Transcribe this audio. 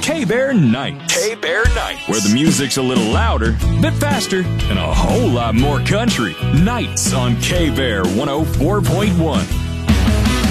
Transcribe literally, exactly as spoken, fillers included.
K-Bear Nights. K-Bear Nights. Where the music's a little louder, bit faster, and a whole lot more country. Nights on K-Bear one oh four point one.